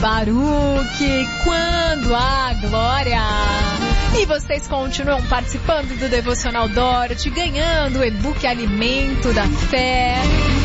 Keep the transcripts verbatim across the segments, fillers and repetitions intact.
Baruque, quando a glória. E vocês continuam participando do Devocional Dorothy, ganhando o e-book Alimento da Fé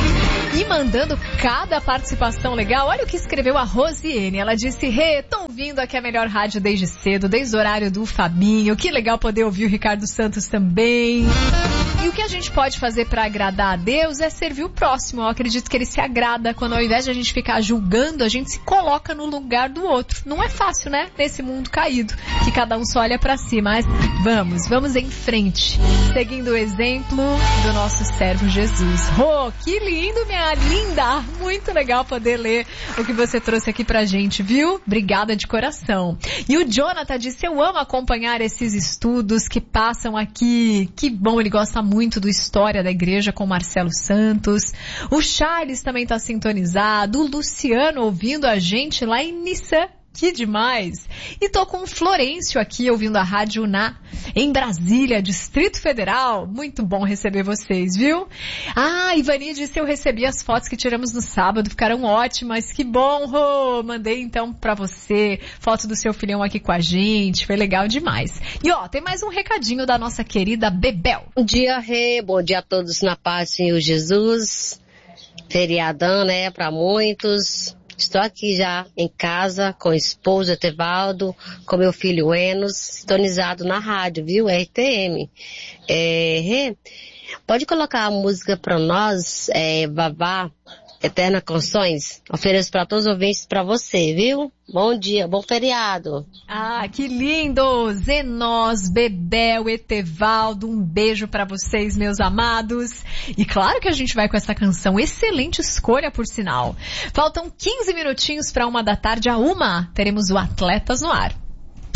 e mandando cada participação legal. Olha o que escreveu a Rosiane. Ela disse: Rê, tô ouvindo aqui a melhor rádio desde cedo, desde o horário do Fabinho. Que legal poder ouvir o Ricardo Santos também. E o que a gente pode fazer para agradar a Deus é servir o próximo. Eu acredito que Ele se agrada quando, ao invés de a gente ficar julgando, a gente se coloca no lugar do outro. Não é fácil, né? Nesse mundo caído, que cada um só olha para si. Mas vamos, vamos em frente, seguindo o exemplo do nosso servo Jesus. Oh, que lindo, minha linda! Muito legal poder ler o que você trouxe aqui pra gente, viu? Obrigada de coração. E o Jonathan disse: eu amo acompanhar esses estudos que passam aqui. Que bom, ele gosta muito do História da Igreja com Marcelo Santos. O Charles também tá sintonizado. O Luciano ouvindo a gente lá em Nissan. Que demais! E tô com o Florencio aqui ouvindo a Rádio Uná em Brasília, Distrito Federal. Muito bom receber vocês, viu? Ah, Ivani disse: eu recebi as fotos que tiramos no sábado, ficaram ótimas. Que bom, Rô! Mandei então pra você foto do seu filhão aqui com a gente, foi legal demais. E ó, tem mais um recadinho da nossa querida Bebel. Bom dia, Rê, bom dia a todos na paz do Senhor Jesus. Feriadão, né, pra muitos. Estou aqui já em casa com o esposo Etevaldo, com meu filho Enos, sintonizado na rádio, viu? R T M. É, Rê, pode colocar a música para nós, é, Vavá, Eterna Canções? Ofereço para todos os ouvintes, para você, viu? Bom dia, bom feriado. Ah, que lindo! Zenós, Bebel, Etevaldo, um beijo pra vocês, meus amados. E claro que a gente vai com essa canção, excelente escolha, por sinal. Faltam quinze minutinhos para uma da tarde, a uma, teremos o Atletas no Ar.